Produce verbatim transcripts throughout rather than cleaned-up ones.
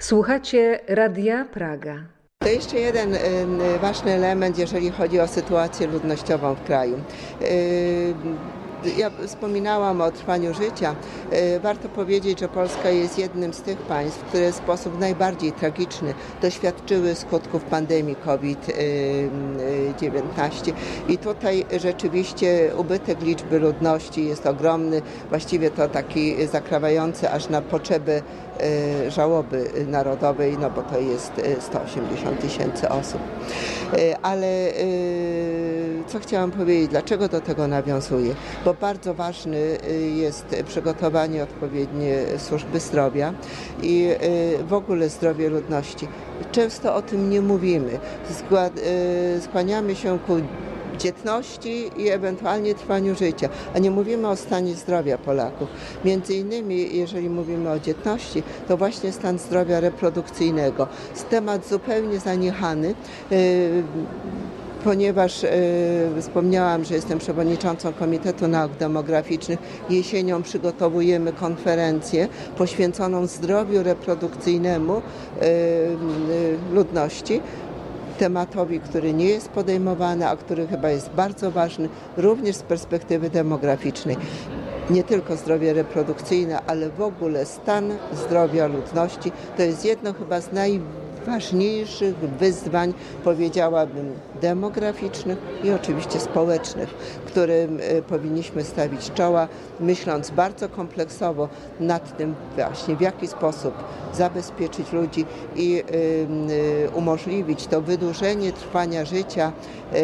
Słuchacie Radia Praga. To jeszcze jeden ważny element, jeżeli chodzi o sytuację ludnościową w kraju. Ja wspominałam o trwaniu życia. Warto powiedzieć, że Polska jest jednym z tych państw, które w sposób najbardziej tragiczny doświadczyły skutków pandemii COVID dziewiętnaście. I tutaj rzeczywiście ubytek liczby ludności jest ogromny. Właściwie to taki zakrawający aż na potrzeby żałoby narodowej, no bo to jest sto osiemdziesiąt tysięcy osób. Ale co chciałam powiedzieć, dlaczego do tego nawiązuję? Bo bardzo ważne jest przygotowanie odpowiednie służby zdrowia i w ogóle zdrowie ludności. Często o tym nie mówimy. Skłaniamy się ku dzietności i ewentualnie trwaniu życia, a nie mówimy o stanie zdrowia Polaków. Między innymi, jeżeli mówimy o dzietności, to właśnie stan zdrowia reprodukcyjnego. Temat zupełnie zaniechany, ponieważ e, wspomniałam, że jestem przewodniczącą Komitetu Nauk Demograficznych. Jesienią przygotowujemy konferencję poświęconą zdrowiu reprodukcyjnemu e, e, ludności. Tematowi, który nie jest podejmowany, a który chyba jest bardzo ważny, również z perspektywy demograficznej. Nie tylko zdrowie reprodukcyjne, ale w ogóle stan zdrowia ludności to jest jedno chyba z najważniejszych wyzwań, powiedziałabym, demograficznych i oczywiście społecznych, którym powinniśmy stawić czoła, myśląc bardzo kompleksowo nad tym właśnie, w jaki sposób zabezpieczyć ludzi i umożliwić to wydłużenie trwania życia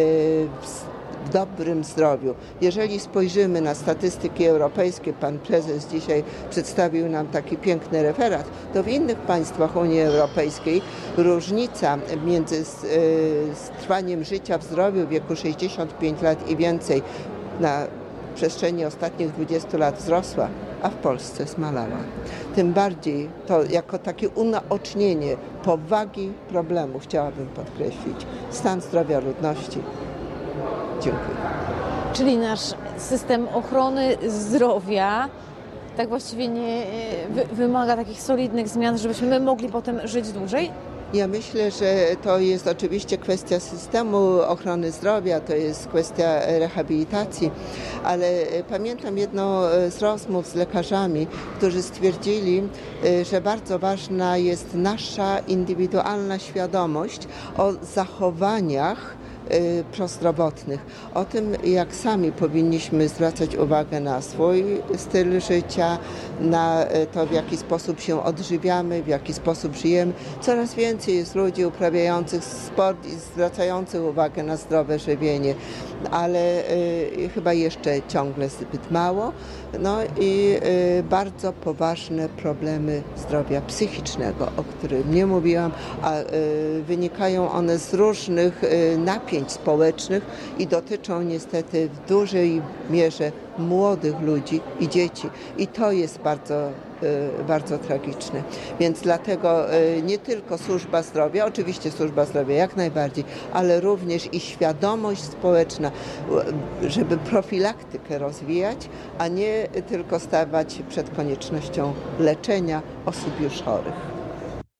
w dobrym zdrowiu. Jeżeli spojrzymy na statystyki europejskie, pan prezes dzisiaj przedstawił nam taki piękny referat, to w innych państwach Unii Europejskiej różnica między trwaniem życia w zdrowiu w wieku sześćdziesiąt pięć lat i więcej na przestrzeni ostatnich dwudziestu lat wzrosła, a w Polsce zmalała. Tym bardziej to jako takie unaocznienie powagi problemu chciałabym podkreślić stan zdrowia ludności. Dziękuję. Czyli nasz system ochrony zdrowia tak właściwie nie wy, wymaga takich solidnych zmian, żebyśmy my mogli potem żyć dłużej? Ja myślę, że to jest oczywiście kwestia systemu ochrony zdrowia, to jest kwestia rehabilitacji, ale pamiętam jedną z rozmów z lekarzami, którzy stwierdzili, że bardzo ważna jest nasza indywidualna świadomość o zachowaniach prozdrowotnych, o tym, jak sami powinniśmy zwracać uwagę na swój styl życia, na to, w jaki sposób się odżywiamy, w jaki sposób żyjemy. Coraz więcej jest ludzi uprawiających sport i zwracających uwagę na zdrowe żywienie, ale y, chyba jeszcze ciągle zbyt mało. No i y, bardzo poważne problemy zdrowia psychicznego, o którym nie mówiłam, a y, wynikają one z różnych y, napięć społecznych i dotyczą niestety w dużej mierze młodych ludzi i dzieci. I to jest bardzo, bardzo tragiczne. Więc dlatego nie tylko służba zdrowia, oczywiście służba zdrowia jak najbardziej, ale również i świadomość społeczna, żeby profilaktykę rozwijać, a nie tylko stawać przed koniecznością leczenia osób już chorych.